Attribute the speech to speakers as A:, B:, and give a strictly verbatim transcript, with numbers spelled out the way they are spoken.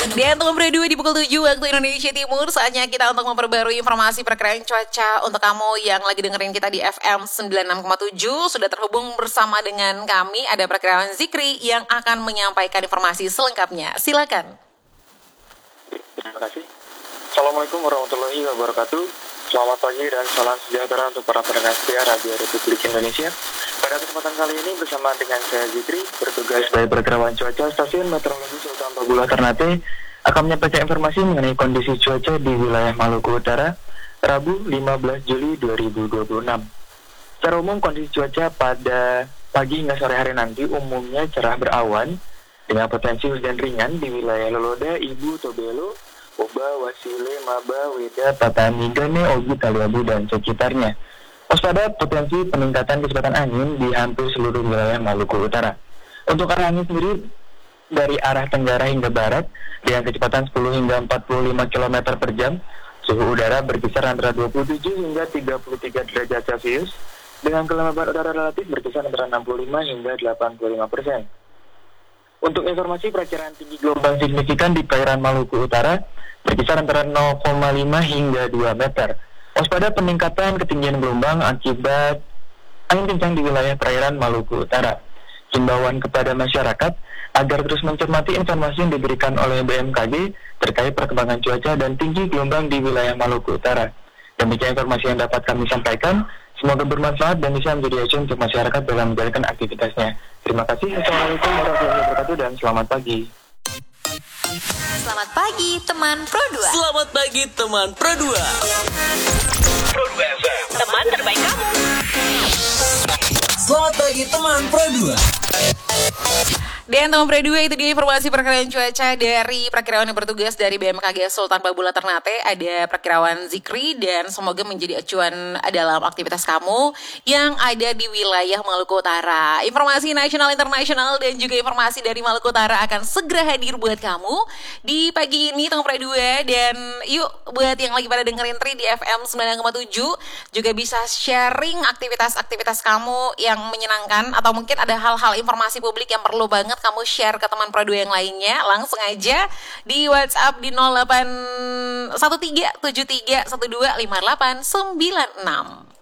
A: Dan untuk berdua di pukul tujuh waktu Indonesia Timur, saatnya kita untuk memperbarui informasi perkiraan cuaca untuk kamu yang lagi dengerin kita di F M sembilan puluh enam koma tujuh. Sudah terhubung bersama dengan kami, ada Perkirawan Zikri yang akan menyampaikan informasi selengkapnya. Silakan.
B: Terima kasih. Assalamualaikum warahmatullahi wabarakatuh. Selamat pagi dan salam sejahtera untuk para pendengar setia Radio Republik Indonesia. Pada kesempatan kali ini bersama dengan saya Zikri, bertugas sebagai perkirawan cuaca Stasiun Meteorologi Sultan Babula Ternate, akan menyampaikan informasi mengenai kondisi cuaca di wilayah Maluku Utara, Rabu lima belas Juli dua ribu dua puluh enam. Secara umum kondisi cuaca pada pagi hingga sore hari nanti umumnya cerah berawan, dengan potensi hujan ringan di wilayah Loloda, Ibu, Tobelo, Oba, Wasile, Maba, Weda, Patani, Gane, Ogi, Taliabu, dan sekitarnya. Waspada potensi peningkatan kecepatan angin di hampir seluruh wilayah Maluku Utara. Untuk arah angin sendiri dari arah tenggara hingga barat dengan kecepatan sepuluh hingga empat puluh lima kilometer per jam. Suhu udara berkisar antara dua puluh tujuh hingga tiga puluh tiga derajat Celcius dengan kelembaban udara relatif berkisar antara enam puluh lima hingga delapan puluh lima persen. Untuk informasi perakiraan tinggi gelombang signifikan di perairan Maluku Utara berkisar antara nol koma lima hingga dua meter. Waspada peningkatan ketinggian gelombang akibat angin kencang di wilayah perairan Maluku Utara. Himbauan kepada masyarakat agar terus mencermati informasi yang diberikan oleh B M K G terkait perkembangan cuaca dan tinggi gelombang di wilayah Maluku Utara. Demikian informasi yang dapat kami sampaikan. Semoga bermanfaat dan bisa menjadi acuan untuk masyarakat dalam menjalankan aktivitasnya. Terima kasih. Assalamualaikum warahmatullahi wabarakatuh dan selamat pagi.
A: Selamat pagi teman Pro dua.
C: Selamat pagi teman Pro dua. Pro dua F M,
A: Teman terbaik kamu.
C: Selamat pagi teman Pro dua.
A: Dan teman Pro dua, itu dia informasi perkiraan cuaca dari perkirawan yang bertugas dari B M K G Sultan Babula Ternate. Ada Perkirawan Zikri dan semoga menjadi acuan dalam aktivitas kamu yang ada di wilayah Maluku Utara. Informasi nasional, internasional, dan juga informasi dari Maluku Utara akan segera hadir buat kamu di pagi ini teman Pro dua. Dan yuk buat yang lagi pada dengerin Tri di F M sembilan puluh enam koma tujuh juga bisa sharing aktivitas-aktivitas kamu yang menyenangkan, atau mungkin ada hal-hal informasi publik yang perlu banget kamu share ke teman Pro dua yang lainnya. Langsung aja di WhatsApp di nol delapan satu tiga tujuh tiga satu dua lima delapan sembilan enam.